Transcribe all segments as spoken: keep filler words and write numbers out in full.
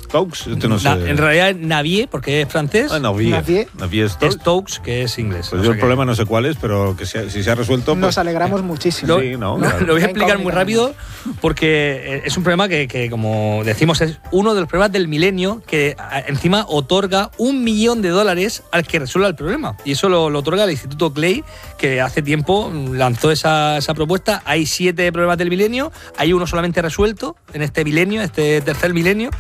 Stokes, este no sé. Na, en realidad Navier, porque es francés. Ah, Navier. Navier. Navier Stokes. Stokes, que es inglés. Pues o yo sea el que... problema no sé cuál es, pero que se, si se ha resuelto... Nos pues, alegramos muchísimo. Lo, sí, no, lo, claro. lo voy a explicar muy rápido porque es un problema que, que, como decimos, es uno de los problemas del milenio que encima otorga un millón de dólares al que resuelva el problema. Y eso lo, lo otorga el Instituto Clay, que hace tiempo lanzó esa, esa propuesta. Hay siete problemas del milenio, hay uno solamente resuelto en este milenio, este tercer milenio,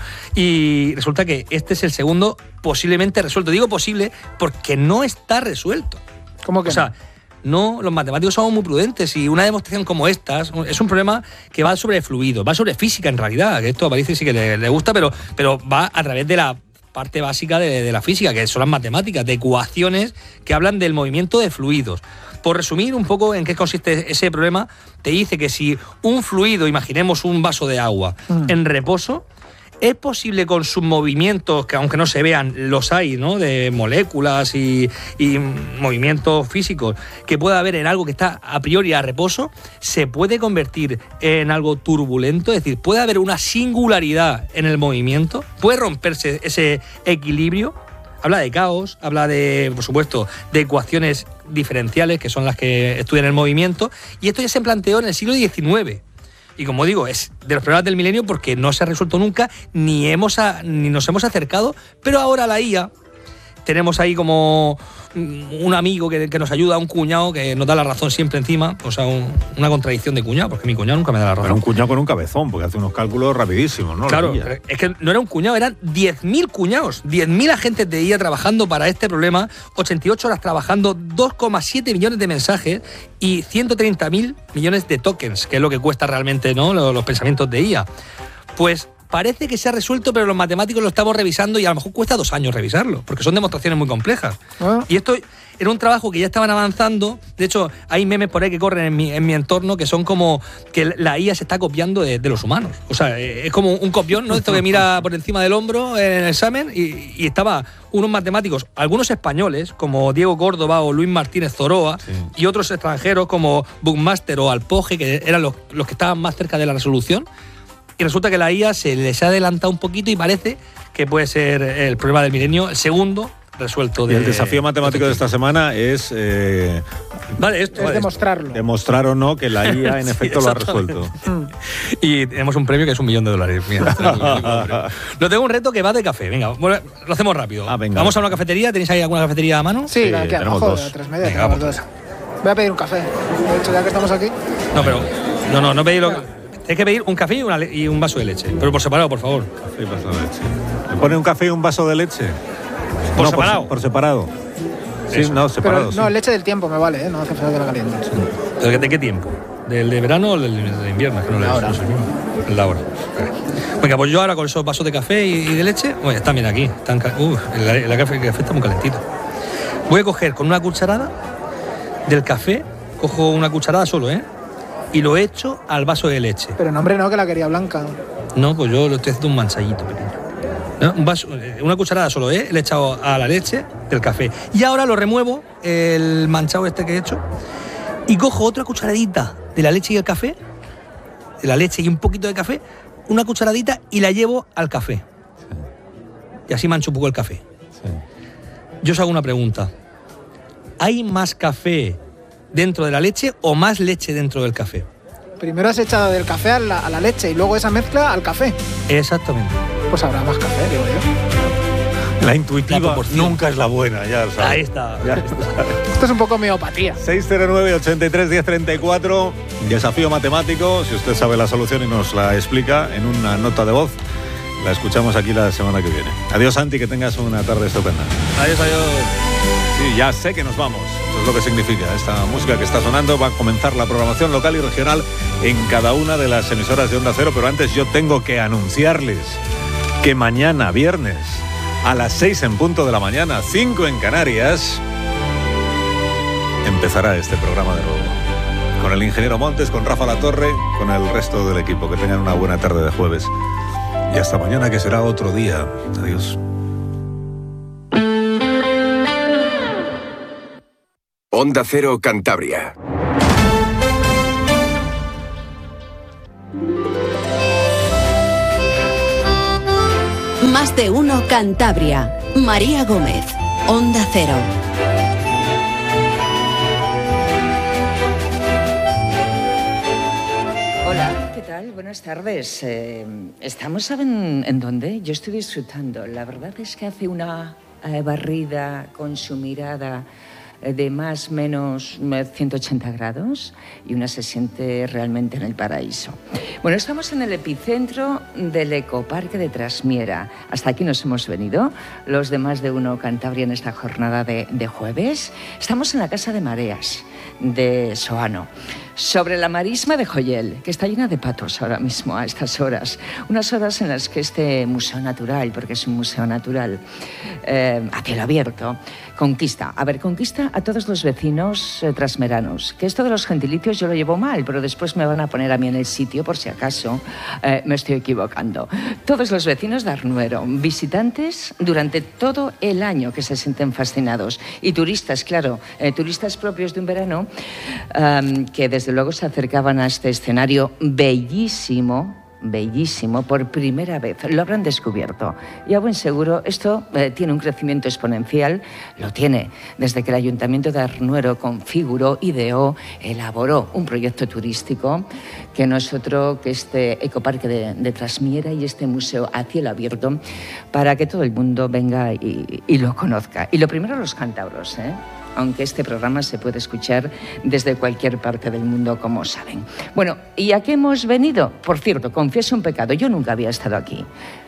y resulta que este es el segundo posiblemente resuelto. Digo posible porque no está resuelto. ¿Cómo que O sea, no, los matemáticos somos muy prudentes y una demostración como esta es un problema que va sobre fluidos, va sobre física en realidad, que esto a París sí que le, le gusta, pero, pero va a través de la parte básica de, de la física, que son las matemáticas, de ecuaciones que hablan del movimiento de fluidos. Por resumir un poco en qué consiste ese problema, te dice que si un fluido, imaginemos un vaso de agua, mm. en reposo, es posible con sus movimientos, que aunque no se vean, los hay, ¿no? De moléculas y, y movimientos físicos, que pueda haber en algo que está a priori a reposo, se puede convertir en algo turbulento, es decir, puede haber una singularidad en el movimiento, puede romperse ese equilibrio. Habla de caos, habla de, por supuesto, de ecuaciones diferenciales, que son las que estudian el movimiento, y esto ya se planteó en el siglo diecinueve. Y como digo, es de los problemas del milenio porque no se ha resuelto nunca, ni, hemos a, ni nos hemos acercado, pero ahora la I A, tenemos ahí como un amigo que, que nos ayuda, un cuñado que nos da la razón siempre encima, o sea, un, una contradicción de cuñado, porque mi cuñado nunca me da la razón. Pero un cuñado con un cabezón, porque hace unos cálculos rapidísimos, ¿no? Claro, es que no era un cuñado, eran diez mil cuñados, diez mil agentes de I A trabajando para este problema, ochenta y ocho horas trabajando, dos coma siete millones de mensajes y ciento treinta mil millones de tokens, que es lo que cuesta realmente, ¿no?, los, los pensamientos de I A. Pues parece que se ha resuelto, pero los matemáticos lo estamos revisando y a lo mejor cuesta dos años revisarlo, porque son demostraciones muy complejas. ¿Ah? Y esto era un trabajo que ya estaban avanzando. De hecho, hay memes por ahí que corren en mi, en mi entorno que son como que la I A se está copiando de, de los humanos. O sea, es como un copión, ¿no? Esto que mira por encima del hombro en el examen y, y estaba unos matemáticos, algunos españoles, como Diego Córdoba o Luis Martínez Zoroa, sí, y otros extranjeros como Buckmaster o Alpoge, que eran los, los que estaban más cerca de la resolución. Y resulta que la I A se les ha adelantado un poquito y parece que puede ser el problema del milenio, el segundo resuelto. De, y el desafío matemático de esta semana es, eh, vale, esto, es vale, demostrarlo. Esto. Demostrar o no que la I A en sí, efecto lo ha resuelto. Y tenemos un premio que es un millón de dólares. Mira, no tengo un reto que va de café. Venga, bueno, lo hacemos rápido. Ah, venga, Vamos venga. a una cafetería. ¿Tenéis ahí alguna cafetería a mano? Sí, sí aquí tenemos abajo, dos. a tres media, Venga, tenemos vamos. dos. Voy a pedir un café. De hecho, ya que estamos aquí. No, pero no, no, no pedís lo que... Hay que pedir un café y, una le- y un vaso de leche. Pero por separado, por favor. Café y vaso de leche. ¿Me pone un café y un vaso de leche? ¿Por No, separado? Por, por separado. Sí, Eso. no, separado. Pero, no, sí. leche del tiempo me vale, ¿eh? No hace falta que la caliente. ¿De qué, de qué tiempo? ¿Del de verano o del de invierno? Es que no le La hora. no sé el mismo. El de ahora. Venga, pues yo ahora con esos vasos de café y, y de leche, bueno, están bien aquí. Están, ca- uh, el, el café, el café está muy calentito. Voy a coger con una cucharada del café, cojo una cucharada solo, ¿eh? Y lo echo al vaso de leche. Pero no, hombre, no, que la quería blanca. No, pues yo lo estoy haciendo un manchallito pequeño. ¿No? Un vaso, una cucharada solo, ¿eh? Le he echado a la leche del café. Y ahora lo remuevo, el manchado este que he hecho, y cojo otra cucharadita de la leche y el café, de la leche y un poquito de café, una cucharadita y la llevo al café. Sí. Y así mancho un poco el café. Sí. Yo os hago una pregunta. ¿Hay más café dentro de la leche o más leche dentro del café? Primero has echado del café a la, a la leche y luego esa mezcla al café. Exactamente. Pues habrá más café, digo yo. La La intuitiva proporción. nunca es la buena, ya lo sabes. Ahí está. Ya está. Esto es un poco homeopatía. seis cero nueve, ochenta y tres, diez treinta y cuatro, desafío matemático, si usted sabe la solución y nos la explica en una nota de voz, la escuchamos aquí la semana que viene. Adiós, Santi, que tengas una tarde estupenda. Adiós, adiós. Sí, ya sé que nos vamos, eso es lo que significa esta música que está sonando. Va a comenzar la programación local y regional en cada una de las emisoras de Onda Cero, pero antes yo tengo que anunciarles que mañana, viernes, a las seis en punto de la mañana, cinco en Canarias, empezará este programa de nuevo. Con el ingeniero Montes, con Rafa Latorre, con el resto del equipo. Que tengan una buena tarde de jueves. Y hasta mañana, que será otro día. Adiós. Onda Cero Cantabria. Más de uno Cantabria. María Gómez, Onda Cero. Hola, ¿qué tal? Buenas tardes. Eh, ¿Estamos, saben en dónde? Yo estoy disfrutando. La verdad es que hace una eh, barrida con su mirada de más o menos ciento ochenta grados y una se siente realmente en el paraíso. Bueno, estamos en el epicentro del ecoparque de Trasmiera. Hasta aquí nos hemos venido, los de Más de Uno Cantabria, en esta jornada de, de jueves. Estamos en la Casa de Mareas de Soano, sobre la marisma de Joyel, que está llena de patos ahora mismo a estas horas. Unas horas en las que este museo natural, porque es un museo natural, eh, a cielo abierto, conquista. A ver, conquista a todos los vecinos eh, trasmeranos. Que esto de los gentilicios yo lo llevo mal, pero después me van a poner a mí en el sitio por si acaso eh, me estoy equivocando. Todos los vecinos de Arnuero, visitantes durante todo el año que se sienten fascinados. Y turistas, claro, eh, turistas propios de un verano um, que desde luego se acercaban a este escenario bellísimo, bellísimo, por primera vez. Lo habrán descubierto. Y a buen seguro, esto eh, tiene un crecimiento exponencial, lo tiene, desde que el Ayuntamiento de Arnuero configuró, ideó, elaboró un proyecto turístico que no es otro que este ecoparque de, de Trasmiera y este museo a cielo abierto, para que todo el mundo venga y, y lo conozca. Y lo primero, los cántabros, ¿eh? Aunque este programa se puede escuchar desde cualquier parte del mundo, como saben. Bueno, ¿y a qué hemos venido? Por cierto, confieso un pecado, yo nunca había estado aquí.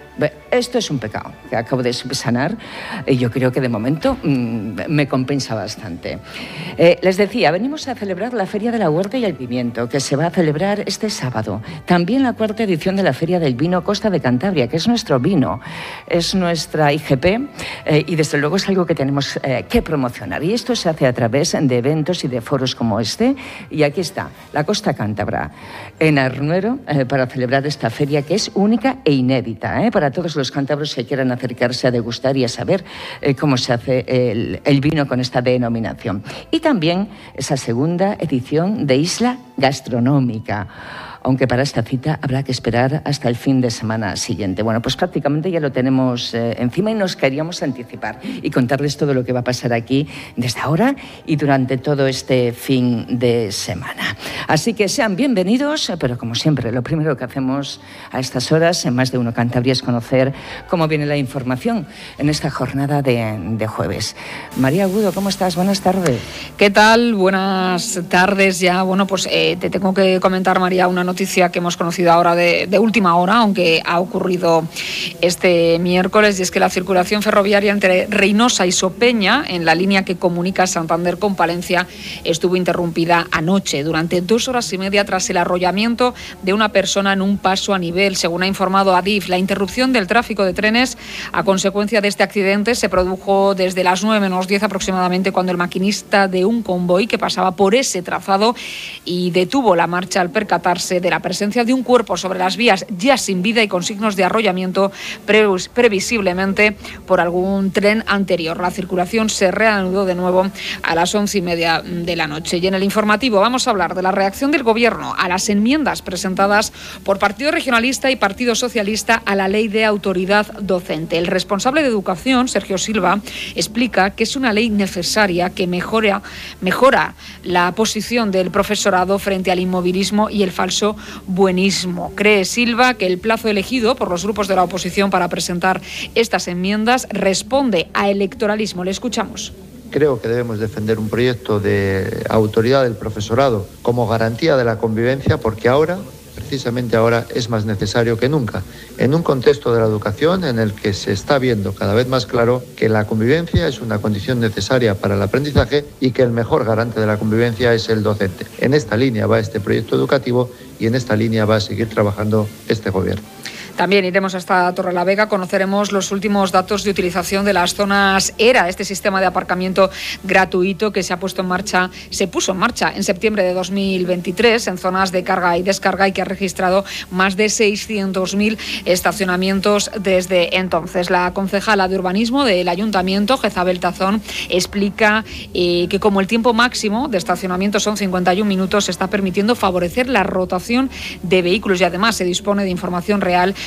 Esto es un pecado que acabo de subsanar y yo creo que de momento mmm, me compensa bastante. Eh, les decía, venimos a celebrar la Feria de la Huerta y el Pimiento, que se va a celebrar este sábado. También la cuarta edición de la Feria del Vino Costa de Cantabria, que es nuestro vino, es nuestra I G P eh, y desde luego es algo que tenemos eh, que promocionar. Y esto se hace a través de eventos y de foros como este. Y aquí está, la Costa Cántabra, en Arnuero, eh, para celebrar esta feria que es única e inédita, ¿eh? Para todos los cántabros que quieran acercarse a degustar y a saber eh, cómo se hace el, el vino con esta denominación. Y también esa segunda edición de Isla Gastronómica, aunque para esta cita habrá que esperar hasta el fin de semana siguiente. Bueno, pues prácticamente ya lo tenemos eh, encima y nos queríamos anticipar y contarles todo lo que va a pasar aquí desde ahora y durante todo este fin de semana. Así que sean bienvenidos, pero como siempre, lo primero que hacemos a estas horas en Más de Uno Cantabria es conocer cómo viene la información en esta jornada de, de jueves. María Agudo, ¿cómo estás? Buenas tardes. ¿Qué tal? Buenas tardes ya. Bueno, pues eh, te tengo que comentar, María, una noticia que hemos conocido ahora de, de última hora, aunque ha ocurrido este miércoles, y es que la circulación ferroviaria entre Reynosa y Sopeña, en la línea que comunica Santander con Palencia, estuvo interrumpida anoche durante dos horas y media tras el arrollamiento de una persona en un paso a nivel. Según ha informado Adif, la interrupción del tráfico de trenes a consecuencia de este accidente se produjo desde las nueve menos diez aproximadamente, cuando el maquinista de un convoy que pasaba por ese trazado y detuvo la marcha al percatarse de la presencia de un cuerpo sobre las vías ya sin vida y con signos de arrollamiento, previsiblemente por algún tren anterior. La circulación se reanudó de nuevo a las once y media de la noche. Y en el informativo vamos a hablar de la reacción del Gobierno a las enmiendas presentadas por Partido Regionalista y Partido Socialista a la Ley de Autoridad Docente. El responsable de Educación, Sergio Silva, explica que es una ley necesaria que mejora, mejora la posición del profesorado frente al inmovilismo y el falso buenismo. Cree Silva que el plazo elegido por los grupos de la oposición para presentar estas enmiendas responde a electoralismo. Le escuchamos. Creo que debemos defender un proyecto de autoridad del profesorado como garantía de la convivencia, porque ahora, precisamente ahora, es más necesario que nunca, en un contexto de la educación en el que se está viendo cada vez más claro que la convivencia es una condición necesaria para el aprendizaje y que el mejor garante de la convivencia es el docente. En esta línea va este proyecto educativo y en esta línea va a seguir trabajando este Gobierno. También iremos hasta Torrelavega, conoceremos los últimos datos de utilización de las zonas E R A, este sistema de aparcamiento gratuito que se ha puesto en marcha, se puso en marcha en septiembre de dos mil veintitrés en zonas de carga y descarga y que ha registrado más de seiscientos mil estacionamientos desde entonces. La concejala de urbanismo del Ayuntamiento, Jezabel Tazón, explica eh, que como el tiempo máximo de estacionamiento son cincuenta y un minutos, se está permitiendo favorecer la rotación de vehículos y además se dispone de información real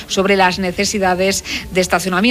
sobre las necesidades de estacionamiento.